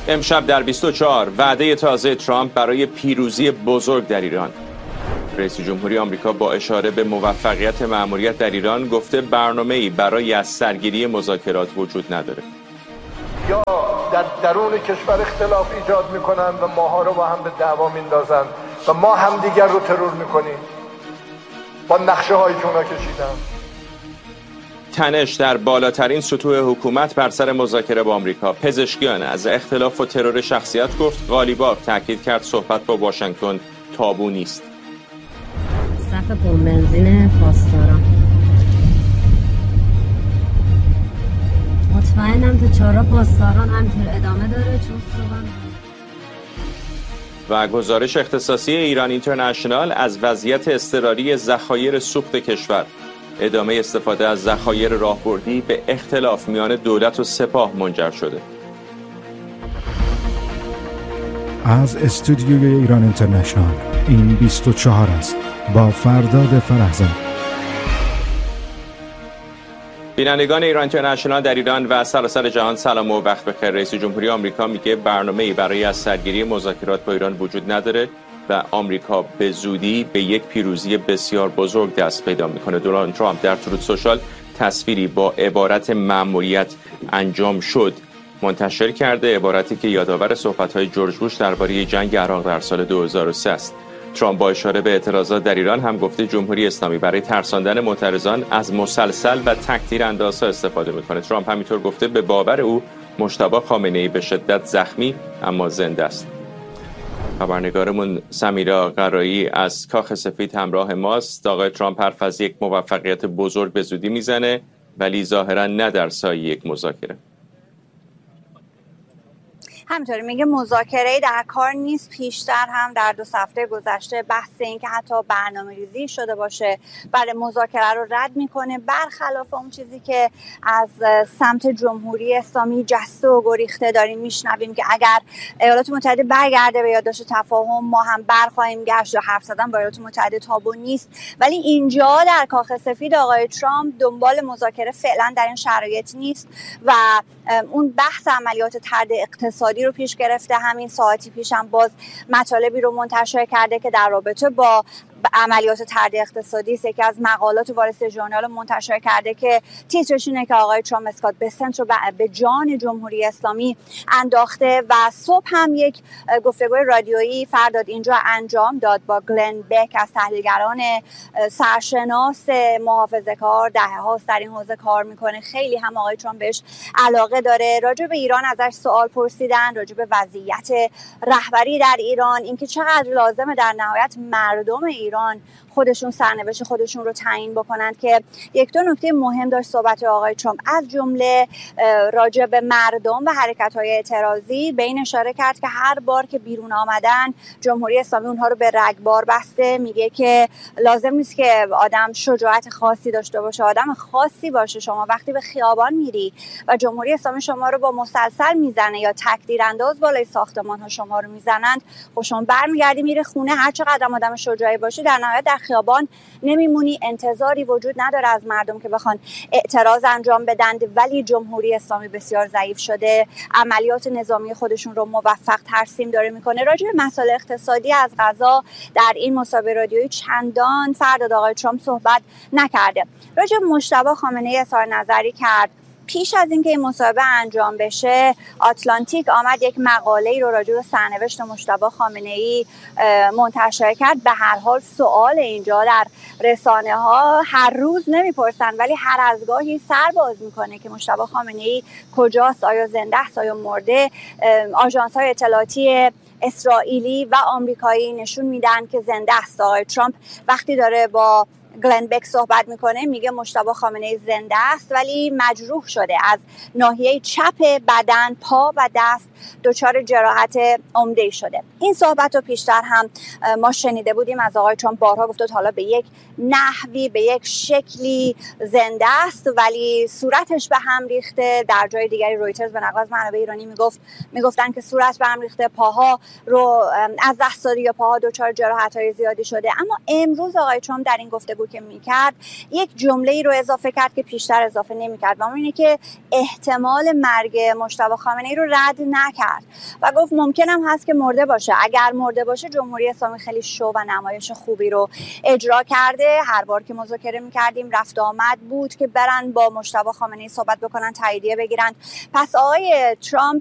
امشب در 24 وعده تازه ترامپ برای پیروزی بزرگ در ایران. رئیس جمهوری آمریکا با اشاره به موفقیت مأموریت در ایران گفته برنامه‌ای برای از سرگیری مذاکرات وجود نداره. یا در درون کشور اختلاف ایجاد میکنن و ماها رو با هم به دعوا میندازن و ما همدیگر رو ترور میکنیم با نقشه هایی که اونا کشیدن. تنش در بالاترین سطوح حکومت بر سر مذاکره با آمریکا. پزشکیان از اختلاف و ترور شخصیت گفت. قالیباف تاکید کرد صحبت با واشنگتن تابو نیست. صف پمپ بنزین پاسداران. مطمئنم تا چهارراه پاسداران همینطور ادامه داره چون و گزارش اختصاصی ایران اینترنشنال از وضعیت اضطراری ذخایر سوخت کشور. ادامه استفاده از ذخایر راهبردی به اختلاف میان دولت و سپاه منجر شده. از استودیوی ایران اینترنشنال این 24 است با فرداد فرحزاد. بینندگان ایران اینترنشنال در ایران و سراسر جهان سلام و وقت بخیر. رئیس جمهوری آمریکا میگه برنامه‌ای برای از سرگیری مذاکرات با ایران وجود نداره و آمریکا به زودی به یک پیروزی بسیار بزرگ دست پیدا میکنه. دونالد ترامپ در تروت سوشال تصویری با عبارت مأموریت انجام شد منتشر کرده، عبارتی که یادآور صحبت‌های جورج بوش درباره جنگ عراق در سال 2003 است. ترامپ با اشاره به اعتراضات در ایران هم گفته جمهوری اسلامی برای ترساندن معترضان از مسلسل و تک‌تیر اندازها استفاده میکنه. ترامپ همینطور گفته به باور او مجتبی خامنه‌ای به شدت زخمی اما زنده است. خبرنگارمون سمیرا قرایی از کاخ سفید همراه ماست. آقای ترامپ حرف از یک موفقیت بزرگ به زودی میزنه ولی ظاهرا نه در سایه یک مذاکره. همینطوری میگه مذاکره‌ای در کار نیست. پیشتر هم در 2 هفته گذشته بحث این که حتی برنامه‌ریزی شده باشه برای مذاکره رو رد میکنه، برخلاف اون چیزی که از سمت جمهوری اسلامی جسته و گریخته داریم میشنویم که اگر ایالات متحده برگرده به یادداشت تفاهم ما هم برخواهیم گشت. یا حرف زدن با ایالات متحده تابو نیست، ولی اینجا در کاخ سفید آقای ترامپ دنبال مذاکره فعلا در این شرایط نیست و اون بحث عملیات طرد اقتصادی رو پیش گرفته. همین ساعتی پیش هم باز مطالبی رو منتشر کرده که در رابطه با عملیات طرد اقتصادی است. یکی از مقالات وال استریت ژورنال منتشر کرده که تیترش اینه که آقای ترامپ اسکات بسنت رو به جان جمهوری اسلامی انداخته و صبح هم یک گفتگوی رادیویی فرداد اینجا انجام داد با گلن بک از تحلیلگران سرشناس محافظه‌کار، دهه‌هاست در این حوزه کار میکنه. خیلی هم آقای ترامپ بهش علاقه داره. راجع به ایران ازش سوال پرسیدن، راجع به وضعیت رهبری در ایران، اینکه چقدر لازمه در نهایت مردم ایران خودشون سرنوشت خودشون رو تعیین بکنند. که یک دو نکته مهم داشت صحبت آقای ترامپ، از جمله راجع به مردم و حرکت‌های اعتراضی. به این اشاره کرد که هر بار که بیرون آمدن جمهوری اسلامی اونها رو به رگبار بسته. میگه که لازم نیست که آدم شجاعت خاصی داشته باشه، آدم خاصی باشه. شما وقتی به خیابان میری و جمهوری اسلامی شما رو با مسلسل میزنه یا تک‌تیر انداز بالای ساختمان‌ها شما رو میزنند، خب شما برمیگردی میره خونه. هر چقدر آدم شجاعی باشی در نهایت در خیابان نمیمونی. انتظاری وجود نداره از مردم که بخوان اعتراض انجام بدن، ولی جمهوری اسلامی بسیار ضعیف شده، عملیات نظامی خودشون رو موفق ترسیم داره میکنه. راجع به مسائل اقتصادی از قضا در این مصاحبه رادیویی چندان فرداد آقای ترامپ صحبت نکرده. راجع به مجتبی خامنه‌ای اظهار نظری کرد. پیش از اینکه این مصاحبه انجام بشه آتلانتیک آمد یک مقاله‌ای رو راجع به سرنوشت مجتبی خامنه‌ای منتشر کرد. به هر حال سوال اینجا در رسانه‌ها هر روز نمیپرسن ولی هر از گاهی سر باز میکنه که مجتبی خامنه‌ای کجاست، آیا زنده است، آیا مرده. آژانس‌های اطلاعاتی اسرائیلی و آمریکایی نشون میدن که زنده است. آقای ترامپ وقتی داره با گلن بک صحبت میکنه میگه مجتبی خامنه‌ای زنده است ولی مجروح شده، از ناحیه چپ بدن، پا و دست دچار جراحت عمده‌ای شده. این صحبت رو پیشتر هم ما شنیده بودیم از آقای ترامپ. بارها گفته حالا به یک نحوی به یک شکلی زنده است ولی صورتش به هم ریخته. در جای دیگری رویترز به نقل از منابع ایرانی میگفتن که صورت به هم ریخته، پاها رو از دست داده یا پاها دچار جراحت‌های زیادی شده. اما امروز آقای ترامپ در این گفتگو که میکرد یک جمله ای رو اضافه کرد که پیشتر اضافه نمیکرد و اون اینه که احتمال مرگ مجتبی خامنه‌ای رو رد نکرد و گفت ممکنم هست که مرده باشه. اگر مرده باشه جمهوری اسلامی خیلی شو و نمایش خوبی رو اجرا کرده. هر بار که مذاکره میکردیم رفت آمد بود که برن با مجتبی خامنه‌ای صحبت بکنن، تاییدیه بگیرن. پس آقای ترامپ